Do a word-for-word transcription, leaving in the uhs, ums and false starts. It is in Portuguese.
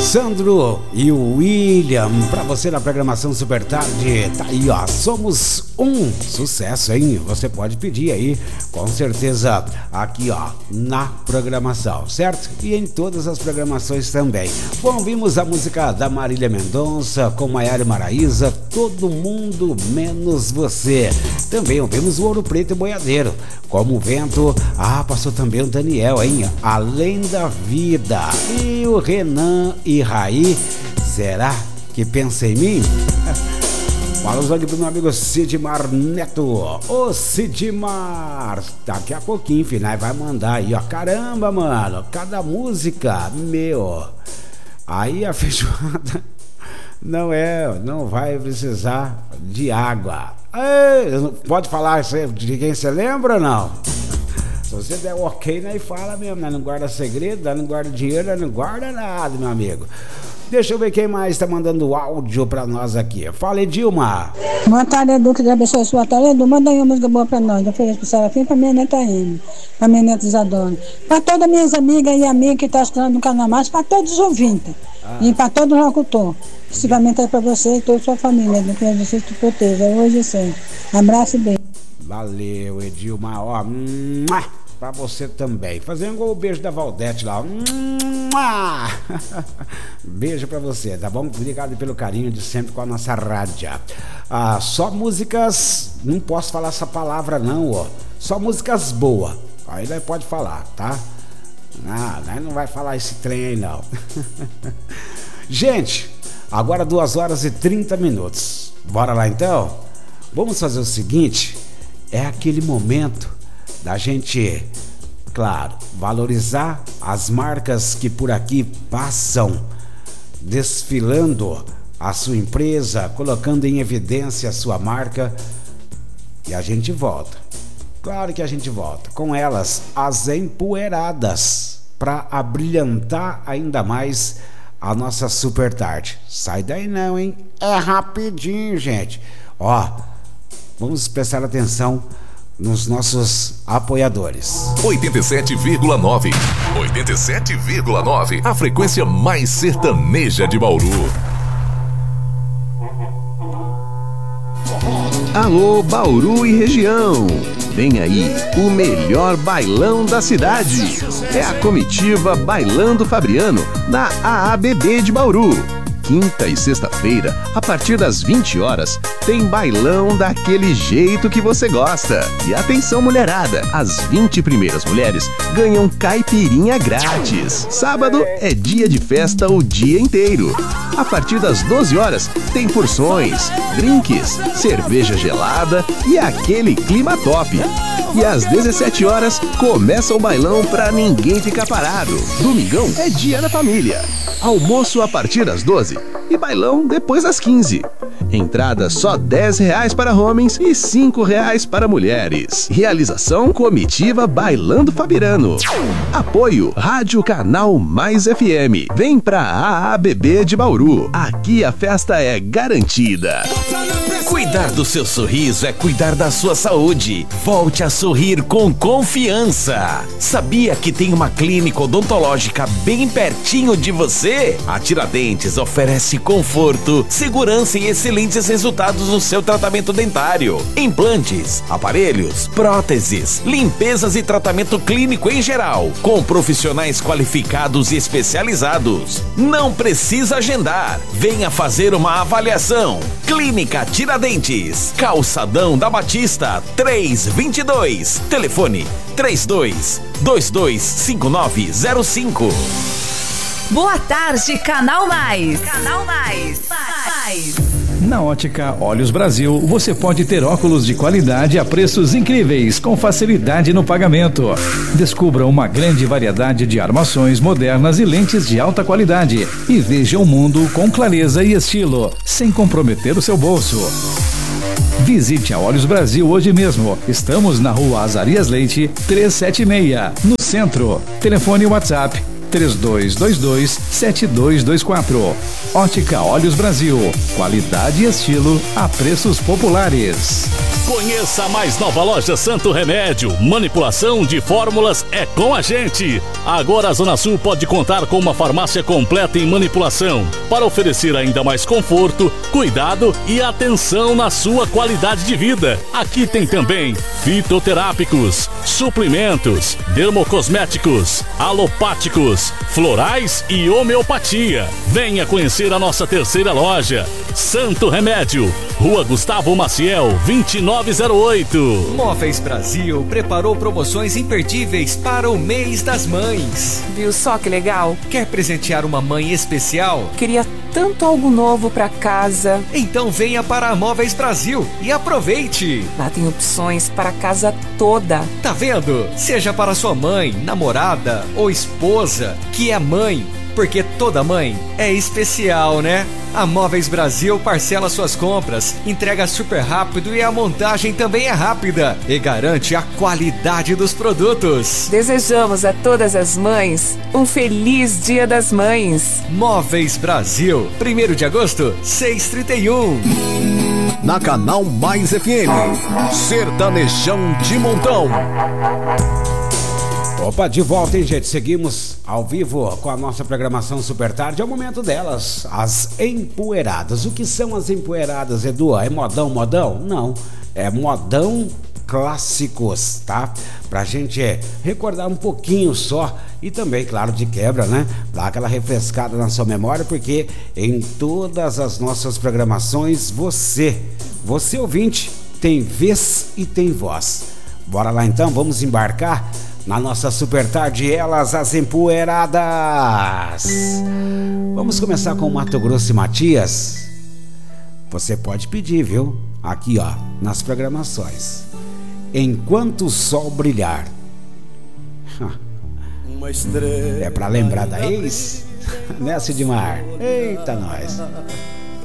Sandro e o William, pra você na programação Super Tarde. Tá aí, ó, somos um sucesso, hein? Você pode pedir aí, com certeza, aqui, ó, na programação, certo? E em todas as programações também. Bom, vimos a música da Marília Mendonça com Maiara e Maraísa, Todo Mundo Menos Você. Também ouvimos o Ouro Preto e Boiadeiro, Como o Vento. Ah, passou também o Daniel, hein? Além da Vida. E o Renan e Raí, será que pensa em mim? Falamos aqui pro meu amigo Sidmar Neto. Ô Sidmar, daqui a pouquinho, final, vai mandar aí, ó. Caramba, mano, cada música, meu. Aí a feijoada não é, não vai precisar de água. Ei, pode falar de quem você lembra ou não? Se você der ok, né, e fala mesmo, né? Não guarda segredo, né? Não guarda dinheiro, né? Não guarda nada, meu amigo. Deixa eu ver quem mais tá mandando áudio pra nós aqui. Fala, Edilma. Boa tarde, Edu, que Deus abençoe a sua tarde. Edu, manda aí uma música boa pra nós. Eu ofereço pro Serafim, pra minha neta Amy, pra minha neta Isadora, pra todas as minhas amigas e amigos que tá escutando no canal mais, pra todos os ouvintes. Ah. E pra todo o locutor. Principalmente aí pra você e toda a sua família, Edu, que você te proteja, hoje e sempre. Abraço e beijo. Valeu, Edilma, ó, mua, pra você também. Fazendo igual o beijo da Valdete lá, mua. Beijo pra você, tá bom? Obrigado pelo carinho de sempre com a nossa rádio. Ah, só músicas, não posso falar essa palavra não, ó. Só músicas boas, aí nós pode falar, tá? Ah, nós não vai falar esse trem aí não. Gente, agora duas horas e trinta minutos. Bora lá então? Vamos fazer o seguinte. É aquele momento da gente, claro, valorizar as marcas que por aqui passam, desfilando a sua empresa, colocando em evidência a sua marca, e a gente volta. Claro que a gente volta com elas, as empoeiradas, para abrilhantar ainda mais a nossa Super Tarde. Sai daí não, hein? É rapidinho, gente. Ó, vamos prestar atenção nos nossos apoiadores. oitenta e sete vírgula nove. oitenta e sete vírgula nove. A frequência mais sertaneja de Bauru. Alô, Bauru e região. Vem aí o melhor bailão da cidade. É a comitiva Bailando Fabriano na A A B B de Bauru. Quinta e sexta-feira, a partir das vinte horas, tem bailão daquele jeito que você gosta. E atenção, mulherada, as vinte primeiras mulheres ganham caipirinha grátis. Sábado é dia de festa o dia inteiro. A partir das doze horas, tem porções, drinks, cerveja gelada e aquele clima top. E às dezessete horas, começa o bailão pra ninguém ficar parado. Domingão é dia da família. Almoço a partir das doze e bailão depois das quinze. Entrada só dez reais para homens e cinco reais para mulheres. Realização Comitiva Bailando Fabriano. Apoio Rádio Canal Mais F M. Vem pra A A B B de Bauru. Aqui a festa é garantida. Cuidar do seu sorriso é cuidar da sua saúde. Volte a sorrir com confiança. Sabia que tem uma clínica odontológica bem pertinho de você? A Tiradentes oferece conforto, segurança e excelentes resultados no seu tratamento dentário. Implantes, aparelhos, próteses, limpezas e tratamento clínico em geral, com profissionais qualificados e especializados. Não precisa agendar. Venha fazer uma avaliação. Clínica Tiradentes, Calçadão da Batista, três vinte e dois. Telefone três dois dois dois cinco nove zero cinco. Boa tarde, Canal Mais. Canal Mais. Mais. Na Ótica Olhos Brasil, você pode ter óculos de qualidade a preços incríveis, com facilidade no pagamento. Descubra uma grande variedade de armações modernas e lentes de alta qualidade e veja o mundo com clareza e estilo, sem comprometer o seu bolso. Visite a Olhos Brasil hoje mesmo. Estamos na rua Azarias Leite, trezentos e setenta e seis, no centro. Telefone WhatsApp três dois dois dois, sete dois dois quatro. Ótica Olhos Brasil, qualidade e estilo a preços populares. Conheça a mais nova loja Santo Remédio. Manipulação de fórmulas é com a gente. Agora a Zona Sul pode contar com uma farmácia completa em manipulação para oferecer ainda mais conforto, cuidado e atenção na sua qualidade de vida. Aqui tem também fitoterápicos, suplementos, dermocosméticos, alopáticos, florais e homeopatia. Venha conhecer a nossa terceira loja, Santo Remédio, Rua Gustavo Maciel, vinte e nove zero oito. Móveis Brasil preparou promoções imperdíveis para o mês das mães. Viu só que legal? Quer presentear uma mãe especial? Queria tanto algo novo para casa. Então venha para a Móveis Brasil e aproveite. Lá tem opções para a casa toda. Tá vendo? Seja para sua mãe, namorada ou esposa, que é mãe. Porque toda mãe é especial, né? A Móveis Brasil parcela suas compras, entrega super rápido e a montagem também é rápida e garante a qualidade dos produtos. Desejamos a todas as mães um feliz Dia das Mães. Móveis Brasil, primeiro de agosto, seis e trinta e um. Na Canal Mais F M, Sertanejão de Montão. Opa, de volta, hein, gente? Seguimos ao vivo com a nossa programação Super Tarde. É o momento delas, as empoeiradas. O que são as empoeiradas, Edu? É modão, modão? Não, é modão clássicos, tá? Pra gente é, recordar um pouquinho só e também, claro, de quebra, né? Dar aquela refrescada na sua memória, porque em todas as nossas programações, você, você ouvinte, tem vez e tem voz. Bora lá então, vamos embarcar na nossa Super Tarde, elas, as empoeiradas. Vamos começar com Mato Grosso e Matias. Você pode pedir, viu? Aqui, ó, nas programações. Enquanto o Sol Brilhar. Uma estrela. É pra lembrar da ex? Né, Sidmar? Eita, nós.